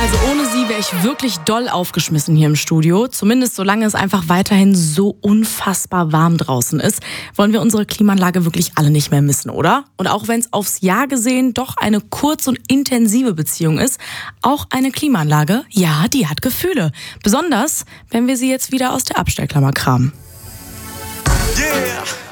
Also ohne sie wäre ich wirklich doll aufgeschmissen hier im Studio. Zumindest solange es einfach weiterhin so unfassbar warm draußen ist, wollen wir unsere Klimaanlage wirklich alle nicht mehr missen, oder? Und auch wenn es aufs Jahr gesehen doch eine kurz- und intensive Beziehung ist, auch eine Klimaanlage, ja, die hat Gefühle. Besonders, wenn wir sie jetzt wieder aus der Abstellklammer kramen. Yeah!